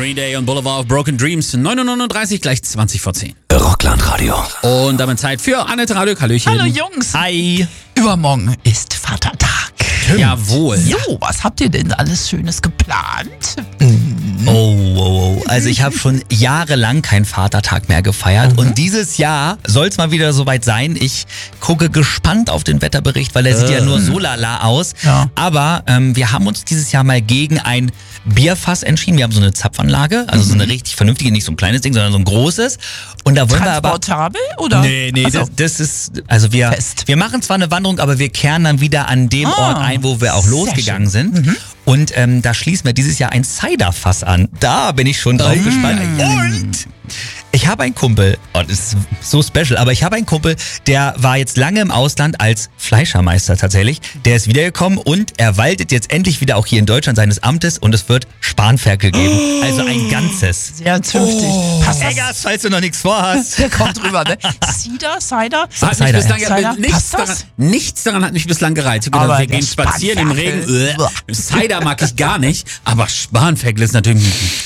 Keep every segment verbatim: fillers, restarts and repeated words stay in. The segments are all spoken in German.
Green Day und Boulevard of Broken Dreams. neun Uhr neununddreißig, gleich zwanzig vor zehn. Rockland-Radio. Und damit Zeit für Annette Radio. Hallöchen. Hallo Jungs. Hi. Übermorgen ist Vatertag. Jawohl. So, was habt ihr denn alles Schönes geplant? Oh, oh, oh. Also ich habe schon jahrelang keinen Vatertag mehr gefeiert. Mhm. Und dieses Jahr soll es mal wieder soweit sein. Ich gucke gespannt auf den Wetterbericht, weil er sieht ja nur so lala aus. Ja. Aber ähm, wir haben uns dieses Jahr mal gegen ein Bierfass entschieden. Wir haben so eine Zapfanlage, also so eine richtig vernünftige, nicht so ein kleines Ding, sondern so ein großes. Und da wollen wir aber... Transportabel, oder? Nee, nee, Ach so. das, das ist, also wir, Fest. wir machen zwar eine Wanderung, aber wir kehren dann wieder an dem Ah, Ort ein, wo wir auch sehr losgegangen schön. sind. Und ähm, da schließen wir dieses Jahr ein Ciderfass an. Da bin ich schon drauf Mm. gespannt. Und ich habe einen Kumpel, und es ist so special, aber ich habe einen Kumpel, der war jetzt lange im Ausland als Fleischermeister tatsächlich. Der ist wiedergekommen und er waltet jetzt endlich wieder auch hier in Deutschland seines Amtes und es wird Spanferkel geben. Also ein ganzes. Sehr zünftig. Oh. Passt das? Eggers, falls du noch nichts vorhast. Der kommt drüber, ne? Cider, Cider? Hat mich Cider, bislang, ja. Cider? nichts, Passt das? daran, nichts daran hat mich bislang gereizt. Ich hab gedacht, Aber wir der gehen spazieren im Regen. Spanferkel. Äh, Cider mag ich gar nicht, aber Spanferkel ist natürlich...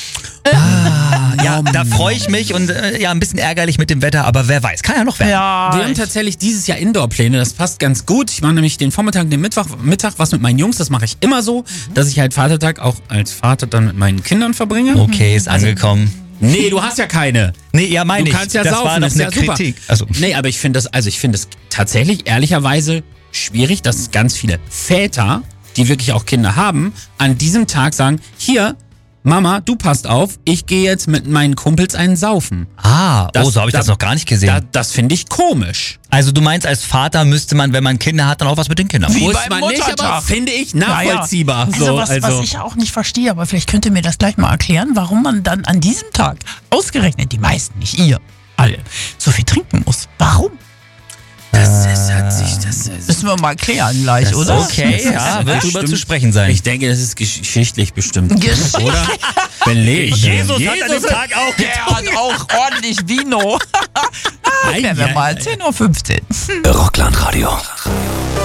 Ja, da freue ich mich und äh, ja, ein bisschen ärgerlich mit dem Wetter, aber wer weiß, kann ja noch werden. Ja. Wir haben ich- tatsächlich dieses Jahr Indoor-Pläne, das passt ganz gut. Ich mache nämlich den Vormittag, den Mittwoch, Mittag was mit meinen Jungs, das mache ich immer so, dass ich halt Vatertag auch als Vater dann mit meinen Kindern verbringe. Okay, ist angekommen. Nee, du hast ja keine. Nee, ja, meine Du ich. kannst ja das saufen, war noch das ist eine ja super. Kritik. Also, Nee, aber ich finde das, also ich finde es tatsächlich ehrlicherweise schwierig, dass ganz viele Väter, die wirklich auch Kinder haben, an diesem Tag sagen, hier, Mama, du passt auf, ich gehe jetzt mit meinen Kumpels einen saufen. ah, Das- oh, so habe ich das, das- noch gar nicht gesehen. Da, das finde ich komisch. also du meinst, als Vater müsste man, wenn man Kinder hat, dann auch was mit den Kindern Wie machen? Muss beim man nicht, aber Muttertag. finde ich Ja, ja. nachvollziehbar. Also, So, was, also. was ich auch nicht verstehe, aber vielleicht könnt ihr mir das gleich mal erklären, warum man dann an diesem Tag, ausgerechnet die meisten, nicht ihr, alle, so viel trinken muss. Warum? Das ist, hat sich, das ist, Müssen wir mal klären gleich, Das oder? Okay, ja, wird drüber Bestimmt. zu sprechen sein. ich denke, das ist geschichtlich bestimmt. Geschichtlich. Oder? Belegt. Jesus hat an dem Tag auch Der hat auch ordentlich Vino. Ei, Klären wir ei, mal, ei. zehn Uhr fünfzehn. Rockland Radio.